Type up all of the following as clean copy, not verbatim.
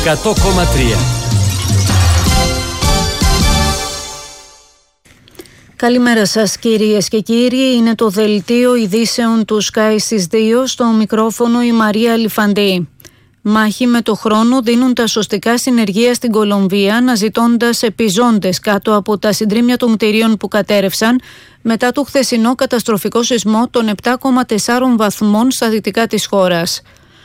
100,3. Καλημέρα σας κυρίες και κύριοι, είναι το δελτίο ειδήσεων του Sky στις 2, στο μικρόφωνο η Μαρία Λιφαντή. Μάχη με το χρόνο δίνουν τα σωστικά συνεργεία στην Κολομβία, αναζητώντας επιζώντες κάτω από τα συντρίμμια των κτηρίων που κατέρευσαν μετά το χθεσινό καταστροφικό σεισμό των 7,4 βαθμών στα δυτικά της χώρας.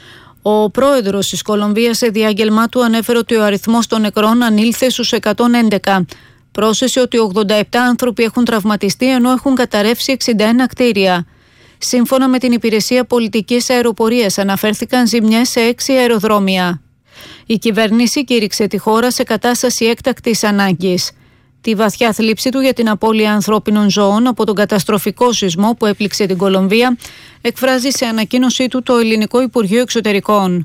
Ο πρόεδρος της Κολομβίας σε διάγγελμά του ανέφερε ότι ο αριθμός των νεκρών ανήλθε στους 111. Πρόσθεσε ότι 87 άνθρωποι έχουν τραυματιστεί ενώ έχουν καταρρεύσει 61 κτίρια. Σύμφωνα με την Υπηρεσία Πολιτικής Αεροπορίας αναφέρθηκαν ζημιές σε 6 αεροδρόμια. Η κυβέρνηση κήρυξε τη χώρα σε κατάσταση έκτακτης ανάγκης. Τη βαθιά θλίψη του για την απώλεια ανθρώπινων ζώων από τον καταστροφικό σεισμό που έπληξε την Κολομβία εκφράζει σε ανακοίνωσή του το Ελληνικό Υπουργείο Εξωτερικών.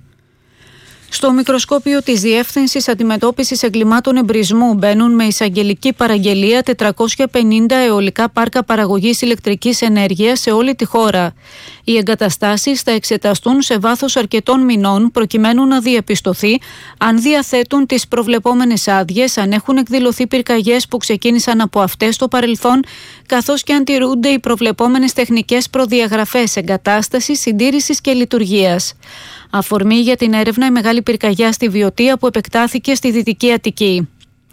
Στο μικροσκόπιο της Διεύθυνσης Αντιμετώπισης Εγκλημάτων Εμπρισμού μπαίνουν με εισαγγελική παραγγελία 450 αιωλικά πάρκα παραγωγής ηλεκτρικής ενέργειας σε όλη τη χώρα. Οι εγκαταστάσεις θα εξεταστούν σε βάθος αρκετών μηνών προκειμένου να διαπιστωθεί αν διαθέτουν τις προβλεπόμενες άδειες, αν έχουν εκδηλωθεί πυρκαγιές που ξεκίνησαν από αυτές στο παρελθόν, καθώς και αν τηρούνται οι προβλεπόμενες τεχνικές προδιαγραφές εγκατάστασης, συντήρησης και λειτουργίας. Αφορμή για την έρευνα η μεγάλη πυρκαγιά στη Βιωτία που επεκτάθηκε στη Δυτική Αττική.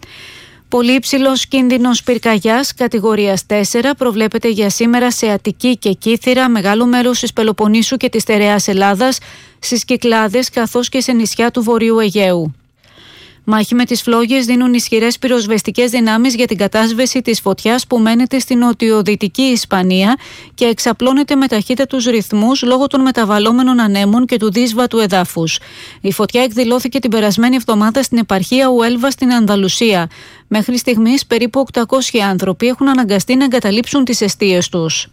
Πολύ υψηλός κίνδυνος πυρκαγιάς κατηγορίας 4 προβλέπεται για σήμερα σε Αττική και Κύθυρα, μεγάλο μέρος της Πελοποννήσου και της Στερεάς Ελλάδας, στις Κυκλάδες καθώς και σε νησιά του Βορείου Αιγαίου. Μάχη με τις φλόγες δίνουν ισχυρές πυροσβεστικές δυνάμεις για την κατάσβεση της φωτιάς που μένεται στην νοτιοδυτική Ισπανία και εξαπλώνεται με ταχύτατους ρυθμούς λόγω των μεταβαλλόμενων ανέμων και του δύσβατου εδάφους. Η φωτιά εκδηλώθηκε την περασμένη εβδομάδα στην επαρχία Ουέλβα στην Ανδαλουσία. Μέχρι στιγμής περίπου 800 άνθρωποι έχουν αναγκαστεί να εγκαταλείψουν τις εστίες τους.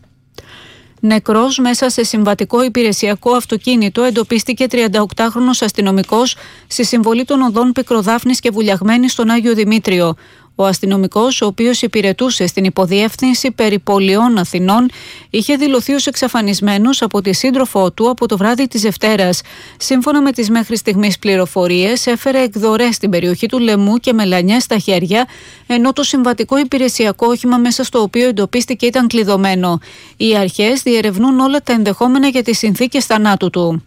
Νεκρός μέσα σε συμβατικό υπηρεσιακό αυτοκίνητο εντοπίστηκε 38χρονος αστυνομικός στη συμβολή των οδών Πικροδάφνης και Βουλιαγμένης στον Άγιο Δημήτριο. Ο αστυνομικός, ο οποίος υπηρετούσε στην υποδιεύθυνση περιπολιών Αθηνών, είχε δηλωθεί ως εξαφανισμένος από τη σύντροφό του από το βράδυ της Δευτέρας. Σύμφωνα με τις μέχρι στιγμής πληροφορίες, έφερε εκδορές στην περιοχή του Λεμού και μελανιές στα χέρια, ενώ το συμβατικό υπηρεσιακό όχημα μέσα στο οποίο εντοπίστηκε ήταν κλειδωμένο. Οι αρχές διερευνούν όλα τα ενδεχόμενα για τις συνθήκες θανάτου του.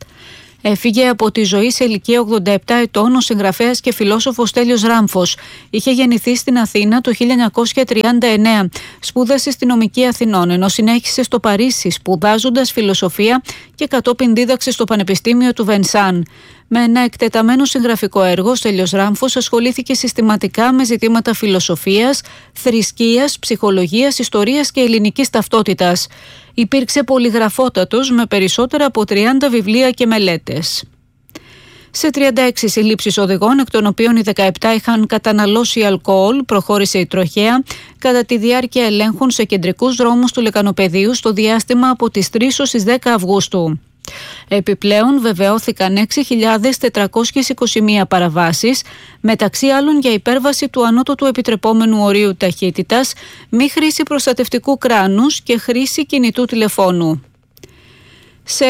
Έφυγε από τη ζωή σε ηλικία 87 ετών ο συγγραφέας και φιλόσοφος Στέλιος Ράμφος. Είχε γεννηθεί στην Αθήνα το 1939. Σπούδασε στη Νομική Αθηνών, ενώ συνέχισε στο Παρίσι σπουδάζοντας φιλοσοφία και κατόπιν δίδαξε στο Πανεπιστήμιο του Βενσάν. Με ένα εκτεταμένο συγγραφικό έργο, ο Στέλιος Ράμφος ασχολήθηκε συστηματικά με ζητήματα φιλοσοφίας, θρησκείας, ψυχολογίας, ιστορίας και ελληνικής ταυτότητας. Υπήρξε πολυγραφότατος με περισσότερα από 30 βιβλία και μελέτες. Σε 36 συλλήψεις οδηγών, εκ των οποίων οι 17 είχαν καταναλώσει αλκοόλ, προχώρησε η τροχέα κατά τη διάρκεια ελέγχων σε κεντρικούς δρόμους του Λεκανοπεδίου στο διάστημα από τις 3 ως τις 10 Αυγούστου. Επιπλέον βεβαιώθηκαν 6.421 παραβάσεις, μεταξύ άλλων για υπέρβαση του ανώτατου επιτρεπόμενου ορίου ταχύτητας, μη χρήση προστατευτικού κράνους και χρήση κινητού τηλεφώνου. Σε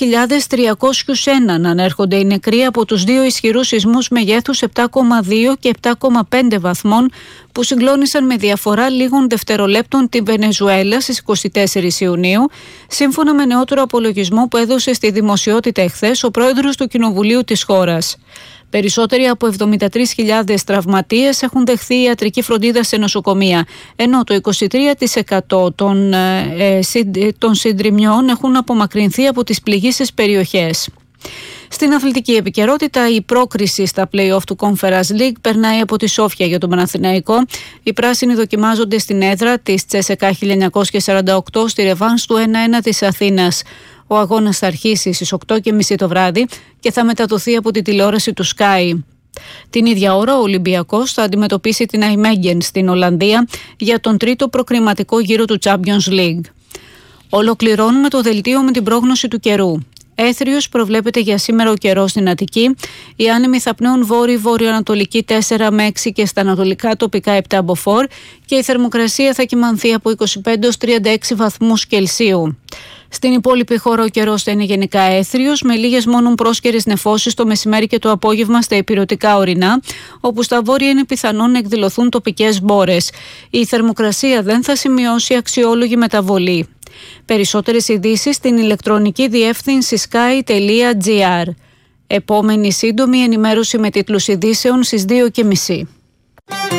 6.301 ανέρχονται οι νεκροί από τους δύο ισχυρούς σεισμούς μεγέθους 7,2 και 7,5 βαθμών που συγκλώνησαν με διαφορά λίγων δευτερολέπτων τη Βενεζουέλα στις 24 Ιουνίου, σύμφωνα με νεότερο απολογισμό που έδωσε στη δημοσιότητα εχθές ο πρόεδρος του Κοινοβουλίου της χώρας. Περισσότεροι από 73.000 τραυματίες έχουν δεχθεί ιατρική φροντίδα σε νοσοκομεία, ενώ το 23% των συντριμμιών έχουν απομακρυνθεί από τις πληγείσες περιοχές. Στην αθλητική επικαιρότητα, η πρόκριση στα play-off του Conference League περνάει από τη Σόφια για τον Παναθηναϊκό. Οι πράσινοι δοκιμάζονται στην έδρα της Τσέσεκα 1948 στη ρεβάνς του 1-1 της Αθήνας. Ο αγώνας θα αρχίσει στις 8.30 το βράδυ και θα μεταδοθεί από τη τηλεόραση του Sky. Την ίδια ώρα ο Ολυμπιακός θα αντιμετωπίσει την Αϊμέγγεν στην Ολλανδία για τον τρίτο προκριματικό γύρο του Champions League. Ολοκληρώνουμε το δελτίο με την πρόγνωση του καιρού. Έθριος προβλέπεται για σήμερα ο καιρός στην Αττική. Οι άνεμοι θα πνέουν βόρειο-ανατολική 4 με 6 και στα ανατολικά τοπικά 7 μποφόρ και η θερμοκρασία θα κυμανθεί από 25 έως 36 βαθμούς Κελσίου. Στην υπόλοιπη χώρα ο καιρός θα είναι γενικά έθριος, με λίγες μόνο πρόσκαιρες νεφώσεις το μεσημέρι και το απόγευμα στα ηπειρωτικά ορεινά, όπου στα βόρεια είναι πιθανόν να εκδηλωθούν τοπικές μπόρες. Η θερμοκρασία δεν θα σημειώσει αξιόλογη μεταβολή. Περισσότερες ειδήσεις στην ηλεκτρονική διεύθυνση sky.gr. Επόμενη σύντομη ενημέρωση με τίτλους ειδήσεων στις 2:30.